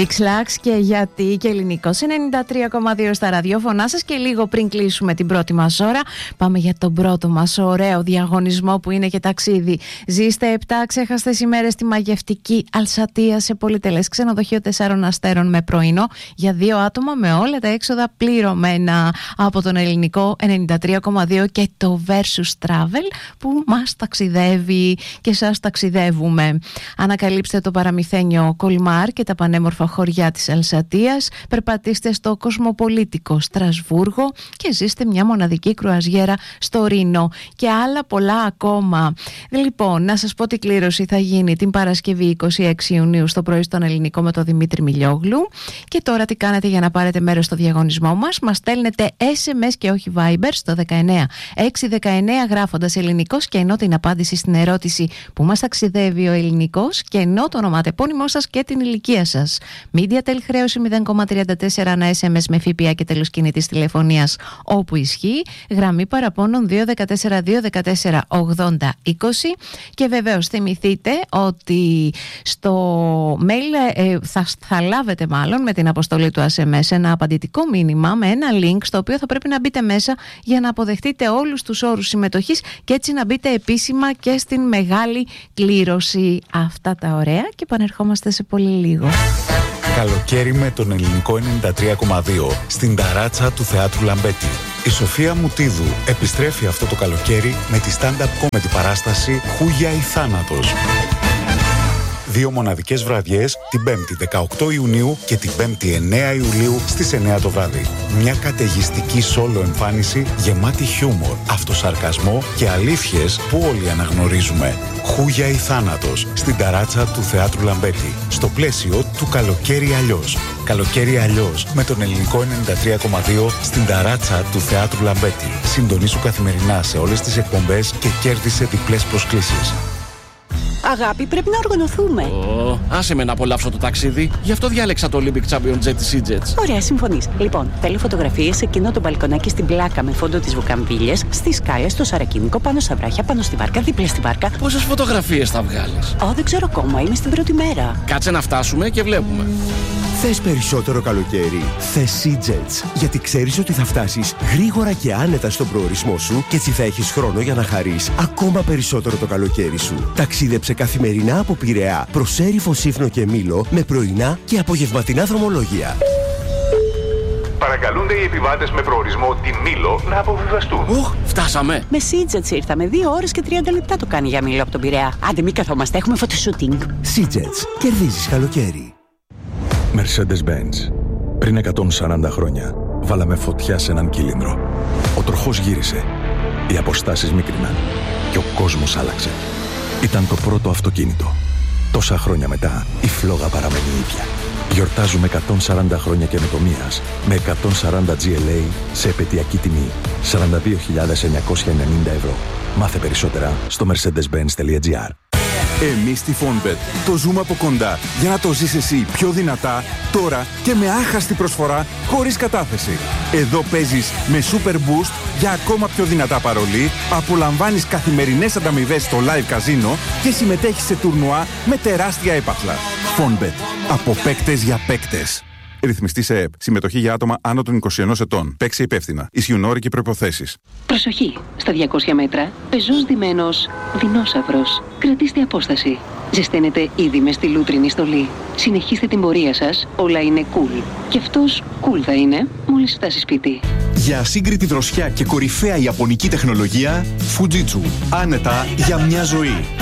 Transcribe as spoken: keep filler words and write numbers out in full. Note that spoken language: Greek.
Pixlax και γιατί και Ελληνικός ενενήντα τρία κόμμα δύο στα ραδιόφωνά σας. Και λίγο πριν κλείσουμε την πρώτη μας ώρα, πάμε για τον πρώτο μας ωραίο διαγωνισμό που είναι και ταξίδι. Ζήστε επτά αξέχαστες ημέρες στη μαγευτική Αλσατία σε πολυτελές ξενοδοχείο τεσσάρων αστέρων με πρωινό για δύο άτομα με όλα τα έξοδα πληρωμένα από τον Ελληνικό ενενήντα τρία κόμμα δύο και το Versus Travel που μας ταξιδεύει και σας ταξιδεύουμε. Ανακαλύψτε το παραμυθένιο Κολμάρ και τα πανέμορφα χωριά της Αλσατίας, περπατήστε στο κοσμοπολίτικο Στρασβούργο και ζήστε μια μοναδική κρουαζιέρα στο Ρήνο και άλλα πολλά ακόμα. Λοιπόν, να σας πω τι κλήρωση θα γίνει την Παρασκευή είκοσι έξι Ιουνίου στο πρωί στον Ελληνικό με τον Δημήτρη Μιλιόγλου. Και τώρα τι κάνετε για να πάρετε μέρος στο διαγωνισμό μας? Μας στέλνετε ες εμ ες και όχι Viber στο δεκαεννέα έξι δεκαεννέα γράφοντας Ελληνικός και ενώ την απάντηση στην ερώτηση που μας ταξιδεύει ο Ελληνικός και ενώ το ονοματεπώνυμό σας και την ηλικία σας. MediaTel χρέωση μηδέν κόμμα τριάντα τέσσερα ανά ες εμ ες με ΦΠΑ και τέλος κινητής τηλεφωνίας όπου ισχύει. Γραμμή παραπώνων δύο ένα τέσσερα δύο ένα τέσσερα ογδόντα είκοσι. Και βεβαίως θυμηθείτε ότι στο mail ε, θα, θα λάβετε μάλλον με την αποστολή του ες εμ ες ένα απαντητικό μήνυμα με ένα link στο οποίο θα πρέπει να μπείτε μέσα για να αποδεχτείτε όλους τους όρους συμμετοχής και έτσι να μπείτε επίσημα και στην μεγάλη κλήρωση. Αυτά τα ωραία και επανερχόμαστε σε πολύ λίγο. Καλοκαίρι με τον Ελληνικό ενενήντα τρία κόμμα δύο στην ταράτσα του Θεάτρου Λαμπέτη. Η Σοφία Μουτίδου επιστρέφει αυτό το καλοκαίρι με τη stand-up comedy παράσταση «Χούγια ή θάνατος». Δύο μοναδικές βραδιές την Πέμπτη δεκαοκτώ Ιουνίου και την Πέμπτη εννέα Ιουλίου στις εννέα το βράδυ. Μια καταιγιστική σόλο εμφάνιση γεμάτη χιούμορ, αυτοσαρκασμό και αλήθειες που όλοι αναγνωρίζουμε. Χούγια ή θάνατος στην ταράτσα του Θεάτρου Λαμπέτη. Στο πλαίσιο του Καλοκαίρι Αλλιώς. Καλοκαίρι Αλλιώς με τον Ελληνικό ενενήντα τρία κόμμα δύο στην ταράτσα του Θεάτρου Λαμπέτη. Συντονίσου καθημερινά σε όλες τις εκπομπές και κέρδισε διπλές προσκλήσεις. Αγάπη, πρέπει να οργανωθούμε. Oh, άσε με να απολαύσω το ταξίδι. Γι' αυτό διάλεξα το Olympic Champion Jet της E-Jets. Ωραία, συμφωνείς. Λοιπόν, θέλω φωτογραφίες σε εκείνο το μπαλκονάκι στην πλάκα με φόντο τις βουκαμβίλες, στις σκάλες, στο Σαρακίνικο, πάνω στα βράχια, πάνω στη βάρκα, δίπλα στη βάρκα. Πόσες φωτογραφίες θα βγάλεις? Ω, δεν ξέρω ακόμα. Είμαι στην πρώτη μέρα. Κάτσε να φτάσουμε και βλέπουμε. Θες περισσότερο καλοκαίρι? Θες E-Jets. Γιατί ξέρεις ότι θα φτάσεις γρήγορα και άνετα στον προορισμό σου και έτσι θα έχεις χρόνο για να χαρείς ακόμα περισσότερο το καλοκαίρι σου. Ταξίδεψε καθημερινά από Πειραιά προς Έριφο, Σύφνο και Μήλο με πρωινά και απογευματινά δρομολόγια. Παρακαλούνται οι επιβάτες με προορισμό την Μήλο να αποβιβαστούν. Οχ, φτάσαμε. Με SeaJets ήρθαμε. Δύο ώρες και τριάντα λεπτά το κάνει για Μήλο από τον Πειραιά. Άντε, μην καθόμαστε, έχουμε φωτοσούτινγκ. SeaJets. Κερδίζεις καλοκαίρι. Mercedes-Benz. Πριν εκατόν σαράντα χρόνια, βάλαμε φωτιά σε έναν κύλινδρο. Ο τροχός γύρισε. Οι αποστάσεις μίκριναν. Και ο κόσμος άλλαξε. Ήταν το πρώτο αυτοκίνητο. Τόσα χρόνια μετά, η φλόγα παραμένει ίδια. Γιορτάζουμε εκατόν σαράντα χρόνια καινοτομίας με εκατόν σαράντα τζι ελ έι σε επαιτειακή τιμή σαράντα δύο χιλιάδες εννιακόσια ενενήντα ευρώ. Μάθε περισσότερα στο mercedes benz τελεία gr. Εμείς στη Fonbet το ζούμε από κοντά για να το ζεις εσύ πιο δυνατά, τώρα και με άχαστη προσφορά χωρίς κατάθεση. Εδώ παίζεις με Super Boost για ακόμα πιο δυνατά παρολί, απολαμβάνεις καθημερινές ανταμοιβές στο live καζίνο και συμμετέχεις σε τουρνουά με τεράστια έπαθλα. Fonbet. Από παίκτες για παίκτες. Ρυθμιστή σε ΕΕΠ. Συμμετοχή για άτομα άνω των είκοσι ενός ετών. Παίξε υπεύθυνα. Ισχύουν όροι και προϋποθέσεις. Προσοχή! Στα διακόσια μέτρα, πεζός ντυμένος δεινόσαυρος. Κρατήστε απόσταση. Ζεσταίνετε ήδη με στη λούτρινη στολή. Συνεχίστε την πορεία σας, όλα είναι cool. Και αυτός cool θα είναι μόλις φτάσει σπίτι. Για ασύγκριτη δροσιά και κορυφαία ιαπωνική τεχνολογία, Fujitsu. Άνετα για μια ζωή.